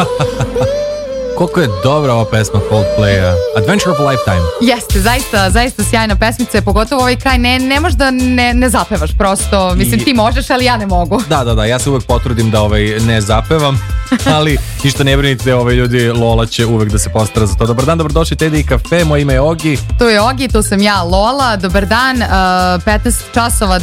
Koliko je dobra ova pesma Coldplaya. Adventure of a Lifetime. Jeste, zaista sjajna pesmica, pogotovo ovaj kraj, ne možeš da ne zapevaš prosto, mislim ti možeš, ali ja ne mogu. Da, ja se uvek potrudim da ne zapevam, ali ništa ne brinite, ljudi, Lola će uvek da se postara za to. Dobar dan, dobrodošli Teddy i kafe, moje ime je Ogi. Tu je Ogi, tu sam ja, Lola, dobar dan, 15 časova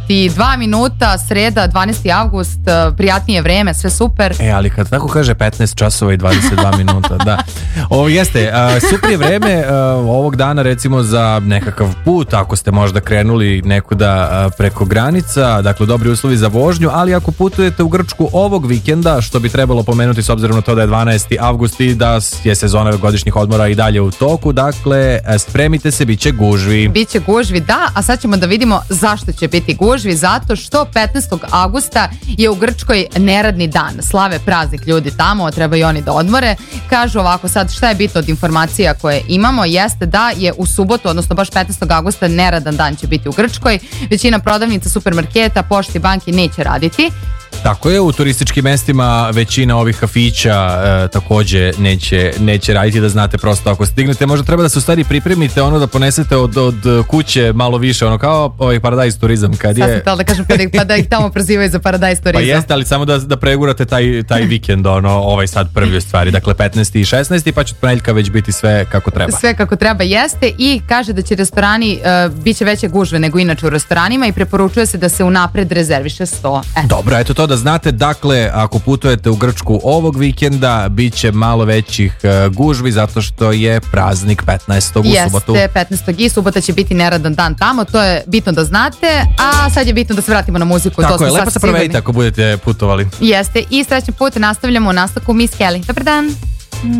22 minuta, sreda, 12. avgust, prijatnije vreme, sve super. Ali kad tako kaže 15 časova i 22 minuta, da. Ovo jeste, super je vreme ovog dana recimo za nekakav put, ako ste možda krenuli nekuda preko granica, dakle dobri uslovi za vožnju, ali ako putujete u Grčku ovog vikenda, što bi trebalo pomenuti s obzirom na to da je 12. avgust i da je sezona godišnjih odmora i dalje u toku, dakle spremite se, bit će gužvi. Biće gužvi, da, a sad ćemo da vidimo zašto će biti gužvi, zato što 15. avgusta je u Grčkoj neradni dan, slave praznik ljudi tamo, treba i oni da odmore. Kažu ovako, sad šta je bitno od informacija koje imamo, jeste da je u subotu, odnosno baš 15. avgusta neradan dan će biti u Grčkoj, većina prodavnica, supermarketa, pošti, banki neće raditi. Tako je, u turističkim mestima većina ovih kafića takođe neće raditi, da znate prosto ako stignete. Možda treba da se u stvari pripremite da ponesete od kuće malo više, kao Paradise turizam. Sad sam htjela da kažem pa da ih tamo prozivaju za Paradise turizam. Pa jeste, ali samo da pregurate taj vikend, sad prvi u stvari, dakle 15. i 16. pa će od ponedjeljka već biti sve kako treba. Sve kako treba jeste i kaže da će restorani, bit će veće gužve nego inače u restoranima i preporučuje se da se unapred rezerviše sto. Dobro, eto to da znate, dakle, ako putujete u Grčku ovog vikenda, bit će malo većih gužvi zato što je praznik 15. u subotu. Jeste, 15. i subota će biti neradan dan tamo, to je bitno da znate, a sad je bitno da se vratimo na muziku. Tako je, lepo se provedite ako budete putovali. Jeste, i srećan put, nastavljamo u nastavku Miss Kelly. Dobar dan!